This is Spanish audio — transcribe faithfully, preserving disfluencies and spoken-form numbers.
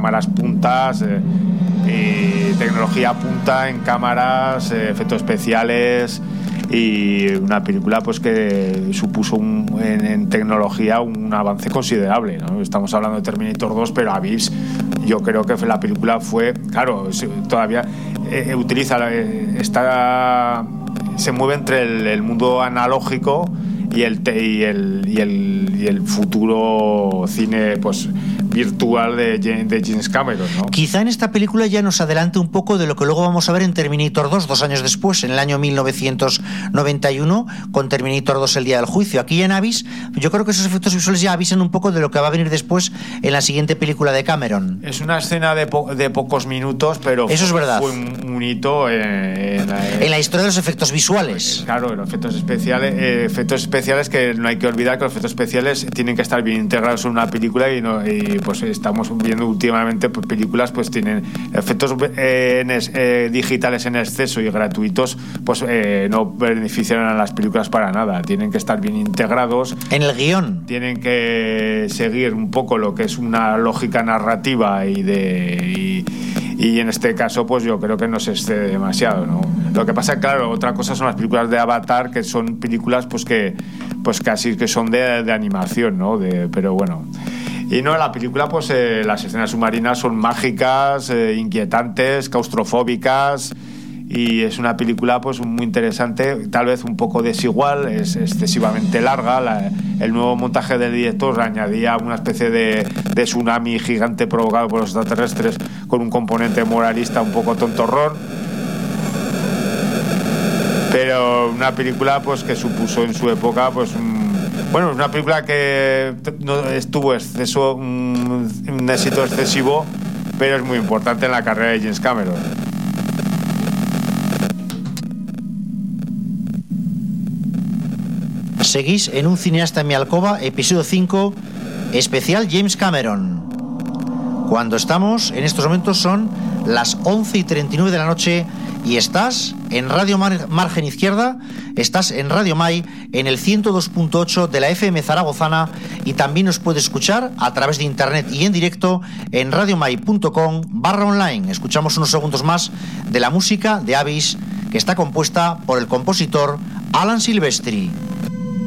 cámaras puntas, eh, y tecnología punta en cámaras, eh, efectos especiales, y una película pues que supuso un, en, en tecnología un avance considerable, ¿no? Estamos hablando de Terminator dos, pero Abyss, yo creo que la película fue, claro, todavía eh, utiliza, eh, está, se mueve entre el, el mundo analógico y el, y el, y el, y el futuro cine pues virtual de, de James Cameron, ¿no? Quizá en esta película ya nos adelante un poco de lo que luego vamos a ver en Terminator dos, dos años después, en el año mil novecientos noventa y uno, con Terminator dos, el día del juicio. Aquí en Abyss, yo creo que esos efectos visuales ya avisan un poco de lo que va a venir después en la siguiente película de Cameron. Es una escena de, po- de pocos minutos, pero eso es verdad. Fue un, un hito en, en, la, en la historia de los efectos visuales. Claro, los efectos especiales, eh, efectos especiales que no hay que olvidar que los efectos especiales tienen que estar bien integrados en una película y, no, y pues estamos viendo últimamente pues, películas pues tienen efectos eh, en es, eh, digitales en exceso y gratuitos, pues eh, no benefician a las películas para nada. Tienen que estar bien integrados en el guión, tienen que seguir un poco lo que es una lógica narrativa y de y, y en este caso pues yo creo que no se excede demasiado, ¿no? Lo que pasa, claro, otra cosa son las películas de Avatar, que son películas pues que pues casi que son de, de animación, ¿no? De, pero bueno. Y no, la película, pues eh, las escenas submarinas son mágicas, eh, inquietantes, claustrofóbicas, y es una película pues muy interesante, tal vez un poco desigual, es excesivamente larga. La, el nuevo montaje del director añadía una especie de, de tsunami gigante provocado por los extraterrestres con un componente moralista un poco tontorrón, pero una película pues que supuso en su época pues un, bueno, es una película que no estuvo exceso, un, un éxito excesivo, pero es muy importante en la carrera de James Cameron. Seguís en Un cineasta en mi alcoba, episodio cinco, especial James Cameron. Cuando estamos, en estos momentos son las once y treinta y nueve de la noche y estás en Radio Mar- Margen Izquierda, estás en Radio Mai, en el ciento dos punto ocho de la F M zaragozana, y también nos puedes escuchar a través de internet y en directo en radiomai punto com barra online. Escuchamos unos segundos más de la música de Abyss, que está compuesta por el compositor Alan Silvestri.